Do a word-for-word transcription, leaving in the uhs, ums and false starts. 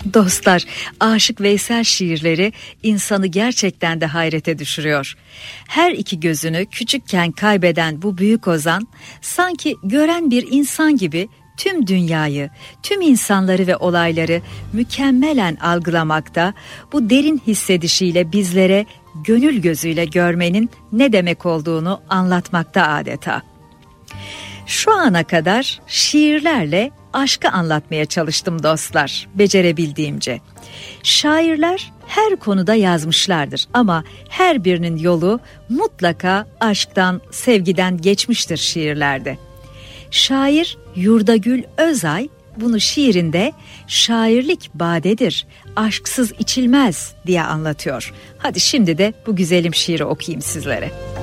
Dostlar, Aşık Veysel şiirleri insanı gerçekten de hayrete düşürüyor. Her iki gözünü küçükken kaybeden bu büyük ozan, sanki gören bir insan gibi tüm dünyayı, tüm insanları ve olayları mükemmelen algılamakta, bu derin hissedişiyle bizlere gönül gözüyle görmenin ne demek olduğunu anlatmakta adeta. Şu ana kadar şiirlerle aşkı anlatmaya çalıştım dostlar, becerebildiğimce. Şairler her konuda yazmışlardır ama her birinin yolu mutlaka aşktan, sevgiden geçmiştir şiirlerde. Şair Yurdagül Özay bunu şiirinde şairlik badedir, aşksız içilmez diye anlatıyor. Hadi şimdi de bu güzelim şiiri okuyayım sizlere.